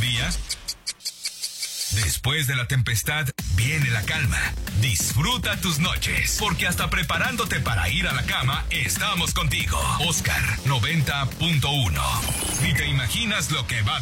día? Después de la tempestad, viene la calma. Disfruta tus noches, porque hasta preparándote para ir a la cama, estamos contigo. Oscar 90.1. Ni te imaginas lo que va a